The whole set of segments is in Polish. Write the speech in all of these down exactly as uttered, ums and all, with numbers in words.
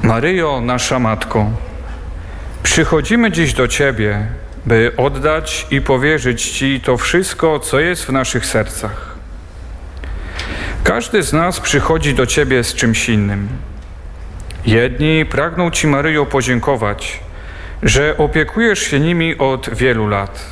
Maryjo, nasza Matko, przychodzimy dziś do Ciebie, by oddać i powierzyć Ci to wszystko, co jest w naszych sercach. Każdy z nas przychodzi do Ciebie z czymś innym. Jedni pragną Ci, Maryjo, podziękować, że opiekujesz się nimi od wielu lat.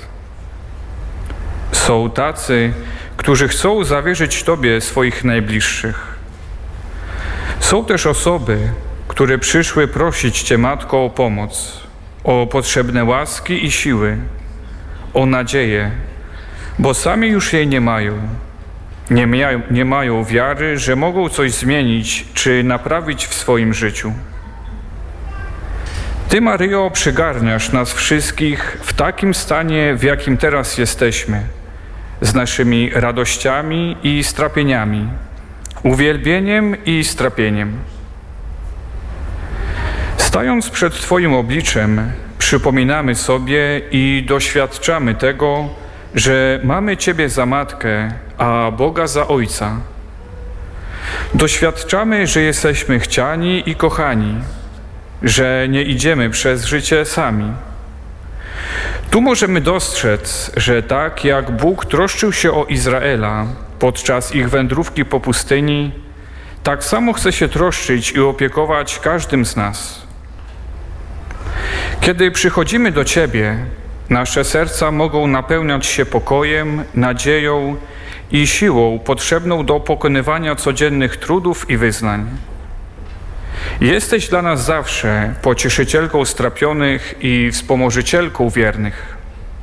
Są tacy, którzy chcą zawierzyć Tobie swoich najbliższych. Są też osoby, które przyszły prosić Cię, Matko, o pomoc, o potrzebne łaski i siły, o nadzieję, bo sami już jej nie mają. Nie, mia- nie mają wiary, że mogą coś zmienić czy naprawić w swoim życiu. Ty, Maryjo, przygarniasz nas wszystkich w takim stanie, w jakim teraz jesteśmy, z naszymi radościami i strapieniami, uwielbieniem i strapieniem. Stając przed Twoim obliczem, przypominamy sobie i doświadczamy tego, że mamy Ciebie za Matkę, a Boga za Ojca. Doświadczamy, że jesteśmy chciani i kochani, że nie idziemy przez życie sami. Tu możemy dostrzec, że tak jak Bóg troszczył się o Izraela podczas ich wędrówki po pustyni, tak samo chce się troszczyć i opiekować każdym z nas. Kiedy przychodzimy do Ciebie, nasze serca mogą napełniać się pokojem, nadzieją i siłą potrzebną do pokonywania codziennych trudów i wyzwań. Jesteś dla nas zawsze pocieszycielką strapionych i wspomożycielką wiernych.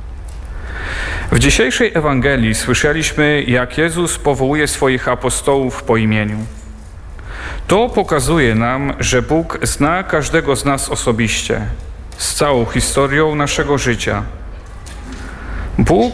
W dzisiejszej Ewangelii słyszeliśmy, jak Jezus powołuje swoich apostołów po imieniu. To pokazuje nam, że Bóg zna każdego z nas osobiście, z całą historią naszego życia. Bóg